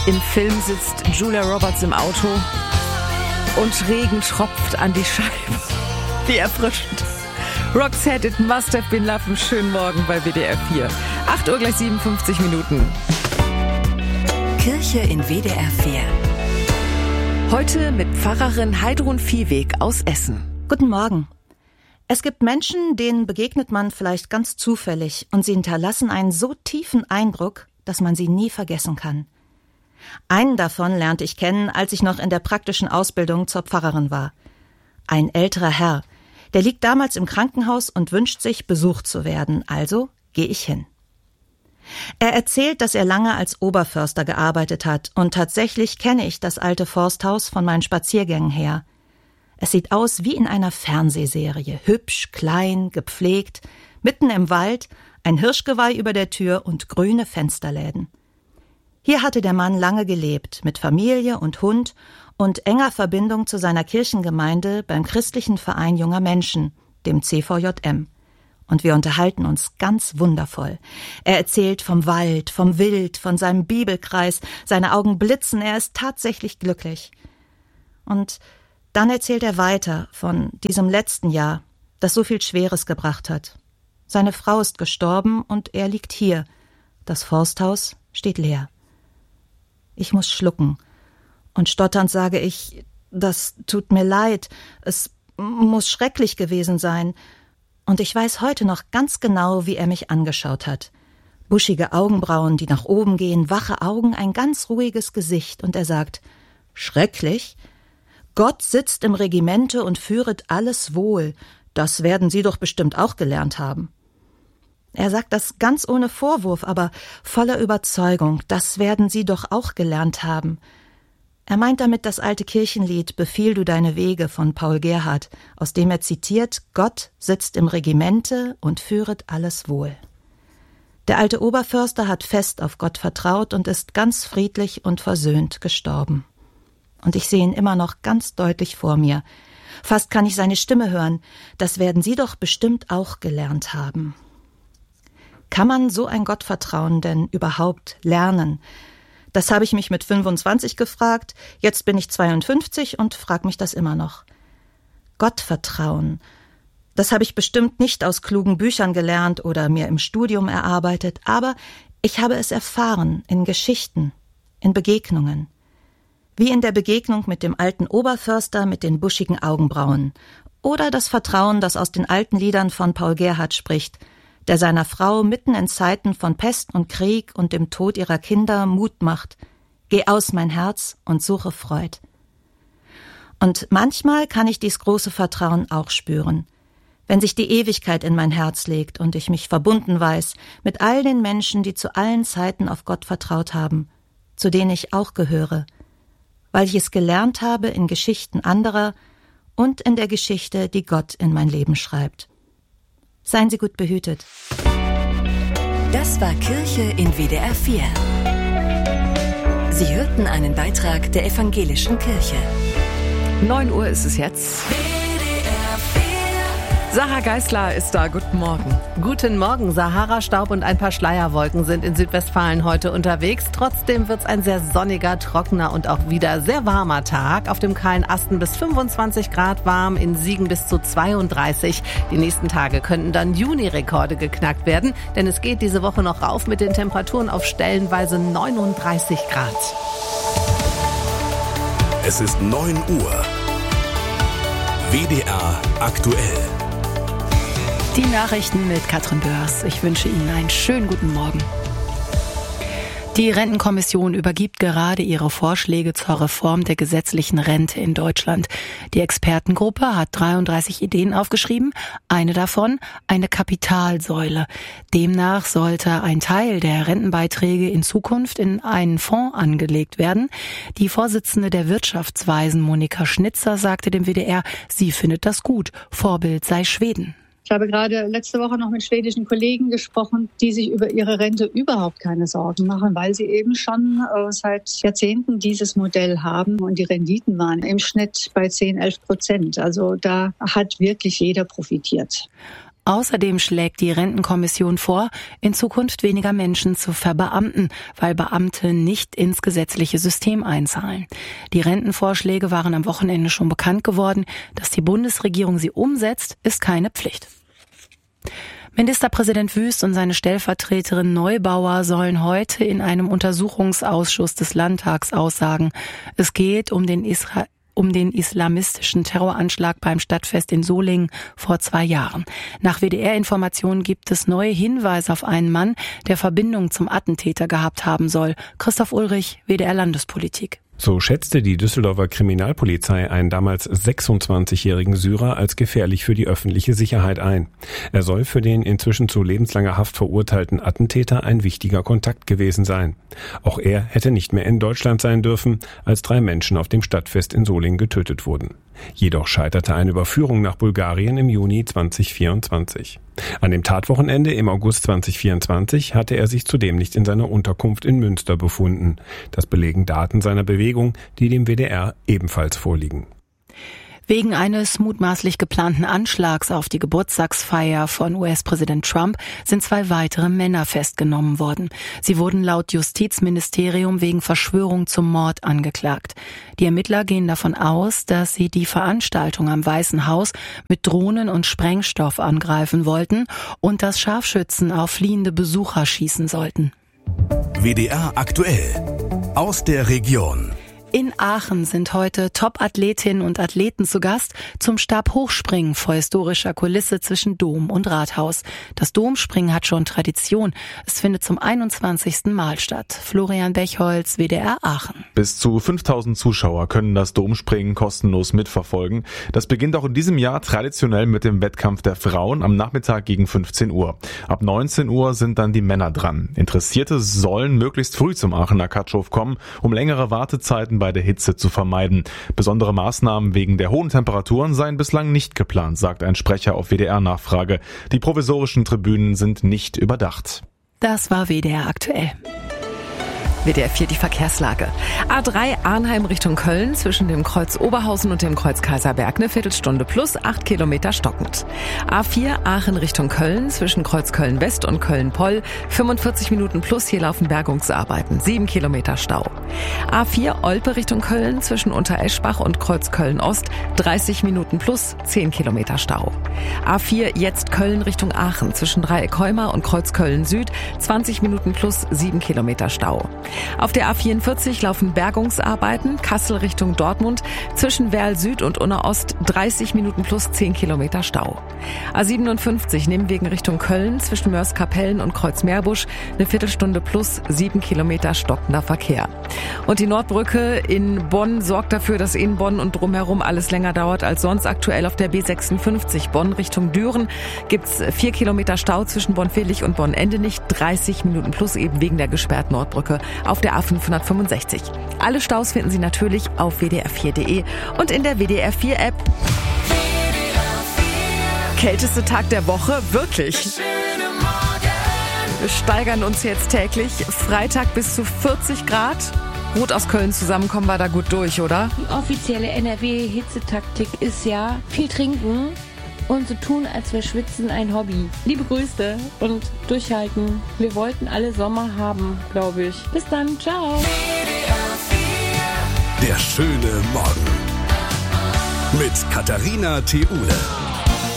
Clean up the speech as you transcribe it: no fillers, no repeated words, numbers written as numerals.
Im Film sitzt Julia Roberts im Auto und Regen tropft an die Scheibe. Wie erfrischend. Roxette, It Must Have Been Love. Schönen Morgen bei WDR 4. 8 Uhr gleich 57 Minuten. Kirche in WDR 4. Heute mit Pfarrerin Heidrun Viehweg aus Essen. Guten Morgen. Es gibt Menschen, denen begegnet man vielleicht ganz zufällig und sie hinterlassen einen so tiefen Eindruck, dass man sie nie vergessen kann. Einen davon lernte ich kennen, als ich noch in der praktischen Ausbildung zur Pfarrerin war. Ein älterer Herr, der liegt damals im Krankenhaus und wünscht sich, besucht zu werden, also gehe ich hin. Er erzählt, dass er lange als Oberförster gearbeitet hat und tatsächlich kenne ich das alte Forsthaus von meinen Spaziergängen her. Es sieht aus wie in einer Fernsehserie, hübsch, klein, gepflegt, mitten im Wald, ein Hirschgeweih über der Tür und grüne Fensterläden. Hier hatte der Mann lange gelebt, mit Familie und Hund und enger Verbindung zu seiner Kirchengemeinde beim Christlichen Verein Junger Menschen, dem CVJM. Und wir unterhalten uns ganz wundervoll. Er erzählt vom Wald, vom Wild, von seinem Bibelkreis, seine Augen blitzen, er ist tatsächlich glücklich. Und dann erzählt er weiter von diesem letzten Jahr, das so viel Schweres gebracht hat. Seine Frau ist gestorben und er liegt hier. Das Forsthaus steht leer. Ich muss schlucken. Und stotternd sage ich, das tut mir leid, es muss schrecklich gewesen sein. Und ich weiß heute noch ganz genau, wie er mich angeschaut hat. Buschige Augenbrauen, die nach oben gehen, wache Augen, ein ganz ruhiges Gesicht. Und er sagt, schrecklich? Gott sitzt im Regimente und führet alles wohl. Das werden Sie doch bestimmt auch gelernt haben. Er sagt das ganz ohne Vorwurf, aber voller Überzeugung. Das werden Sie doch auch gelernt haben. Er meint damit das alte Kirchenlied »Befiehl du deine Wege« von Paul Gerhardt, aus dem er zitiert, Gott sitzt im Regimente und führet alles wohl. Der alte Oberförster hat fest auf Gott vertraut und ist ganz friedlich und versöhnt gestorben. Und ich sehe ihn immer noch ganz deutlich vor mir. Fast kann ich seine Stimme hören. Das werden Sie doch bestimmt auch gelernt haben. Kann man so ein Gottvertrauen denn überhaupt lernen? Das habe ich mich mit 25 gefragt, jetzt bin ich 52 und frage mich das immer noch. Gottvertrauen, das habe ich bestimmt nicht aus klugen Büchern gelernt oder mir im Studium erarbeitet, aber ich habe es erfahren in Geschichten, in Begegnungen. Wie in der Begegnung mit dem alten Oberförster mit den buschigen Augenbrauen oder das Vertrauen, das aus den alten Liedern von Paul Gerhardt spricht, der seiner Frau mitten in Zeiten von Pest und Krieg und dem Tod ihrer Kinder Mut macht. Geh aus, mein Herz, und suche Freud. Und manchmal kann ich dies große Vertrauen auch spüren, wenn sich die Ewigkeit in mein Herz legt und ich mich verbunden weiß mit all den Menschen, die zu allen Zeiten auf Gott vertraut haben, zu denen ich auch gehöre, weil ich es gelernt habe in Geschichten anderer und in der Geschichte, die Gott in mein Leben schreibt. Seien Sie gut behütet. Das war Kirche in WDR 4. Sie hörten einen Beitrag der Evangelischen Kirche. 9 Uhr ist es jetzt. Sarah Geisler ist da. Guten Morgen. Guten Morgen. Sahara-Staub und ein paar Schleierwolken sind in Südwestfalen heute unterwegs. Trotzdem wird es ein sehr sonniger, trockener und auch wieder sehr warmer Tag. Auf dem kahlen Asten bis 25 Grad warm, in Siegen bis zu 32. Die nächsten Tage könnten dann Juni-Rekorde geknackt werden, denn es geht diese Woche noch rauf mit den Temperaturen auf stellenweise 39 Grad. Es ist 9 Uhr. WDR aktuell. Die Nachrichten mit Katrin Börs. Ich wünsche Ihnen einen schönen guten Morgen. Die Rentenkommission übergibt gerade ihre Vorschläge zur Reform der gesetzlichen Rente in Deutschland. Die Expertengruppe hat 33 Ideen aufgeschrieben, eine davon eine Kapitalsäule. Demnach sollte ein Teil der Rentenbeiträge in Zukunft in einen Fonds angelegt werden. Die Vorsitzende der Wirtschaftsweisen, Monika Schnitzer, sagte dem WDR, sie findet das gut. Vorbild sei Schweden. Ich habe gerade letzte Woche noch mit schwedischen Kollegen gesprochen, die sich über ihre Rente überhaupt keine Sorgen machen, weil sie eben schon seit Jahrzehnten dieses Modell haben und die Renditen waren im Schnitt bei 10-11%. Also da hat wirklich jeder profitiert. Außerdem schlägt die Rentenkommission vor, in Zukunft weniger Menschen zu verbeamten, weil Beamte nicht ins gesetzliche System einzahlen. Die Rentenvorschläge waren am Wochenende schon bekannt geworden. Dass die Bundesregierung sie umsetzt, ist keine Pflicht. Ministerpräsident Wüst und seine Stellvertreterin Neubauer sollen heute in einem Untersuchungsausschuss des Landtags aussagen. Es geht um den islamistischen Terroranschlag beim Stadtfest in Solingen vor 2 Jahren. Nach WDR-Informationen gibt es neue Hinweise auf einen Mann, der Verbindung zum Attentäter gehabt haben soll. Christoph Ulrich, WDR Landespolitik. So schätzte die Düsseldorfer Kriminalpolizei einen damals 26-jährigen Syrer als gefährlich für die öffentliche Sicherheit ein. Er soll für den inzwischen zu lebenslanger Haft verurteilten Attentäter ein wichtiger Kontakt gewesen sein. Auch er hätte nicht mehr in Deutschland sein dürfen, als 3 Menschen auf dem Stadtfest in Solingen getötet wurden. Jedoch scheiterte eine Überführung nach Bulgarien im Juni 2024. An dem Tatwochenende im August 2024 hatte er sich zudem nicht in seiner Unterkunft in Münster befunden. Das belegen Daten seiner Bewegung, die dem WDR ebenfalls vorliegen. Wegen eines mutmaßlich geplanten Anschlags auf die Geburtstagsfeier von US-Präsident Trump sind 2 weitere Männer festgenommen worden. Sie wurden laut Justizministerium wegen Verschwörung zum Mord angeklagt. Die Ermittler gehen davon aus, dass sie die Veranstaltung am Weißen Haus mit Drohnen und Sprengstoff angreifen wollten und dass Scharfschützen auf fliehende Besucher schießen sollten. WDR aktuell aus der Region. In Aachen sind heute Top-Athletinnen und Athleten zu Gast zum Stabhochspringen vor historischer Kulisse zwischen Dom und Rathaus. Das Domspringen hat schon Tradition. Es findet zum 21. Mal statt. Florian Bechholz, WDR Aachen. Bis zu 5000 Zuschauer können das Domspringen kostenlos mitverfolgen. Das beginnt auch in diesem Jahr traditionell mit dem Wettkampf der Frauen am Nachmittag gegen 15 Uhr. Ab 19 Uhr sind dann die Männer dran. Interessierte sollen möglichst früh zum Aachener Katschow kommen, um längere Wartezeiten bei der Hitze zu vermeiden. Besondere Maßnahmen wegen der hohen Temperaturen seien bislang nicht geplant, sagt ein Sprecher auf WDR-Nachfrage. Die provisorischen Tribünen sind nicht überdacht. Das war WDR aktuell. WDR 4 die Verkehrslage. A3 Arnheim Richtung Köln zwischen dem Kreuz Oberhausen und dem Kreuz Kaiserberg eine Viertelstunde plus 8 Kilometer stockend. A4 Aachen Richtung Köln zwischen Kreuz Köln West und Köln-Poll 45 Minuten plus, hier laufen Bergungsarbeiten, 7 Kilometer Stau. A4 Olpe Richtung Köln zwischen Untereschbach und Kreuz Köln Ost 30 Minuten plus, 10 Kilometer Stau. A4 jetzt Köln Richtung Aachen zwischen Dreieck Heuma und Kreuz Köln Süd 20 Minuten plus, 7 Kilometer Stau. Auf der A44 laufen Bergungsarbeiten, Kassel Richtung Dortmund, zwischen Werl Süd und Unna Ost 30 Minuten plus 10 Kilometer Stau. A57 Nimwegen Richtung Köln, zwischen Mörs-Kapellen und Kreuz-Meerbusch eine Viertelstunde plus 7 Kilometer stockender Verkehr. Und die Nordbrücke in Bonn sorgt dafür, dass in Bonn und drumherum alles länger dauert als sonst. Aktuell auf der B56 Bonn Richtung Düren gibt's 4 Kilometer Stau zwischen Bonn-Villich und Bonn-Endenich, 30 Minuten plus eben wegen der gesperrten Nordbrücke auf der A565. Alle Staus finden Sie natürlich auf wdr4.de und in der WDR 4 App. Kälteste Tag der Woche, wirklich. Wir steigern uns jetzt täglich. Freitag bis zu 40 Grad. Ruth aus Köln, zusammen kommen wir da gut durch, oder? Die offizielle NRW-Hitzetaktik ist ja viel trinken und so tun, als wäre Schwitzen ein Hobby. Liebe Grüße und durchhalten. Wir wollten alle Sommer haben, glaube ich. Bis dann, ciao. Der schöne Morgen mit Katharina Theule.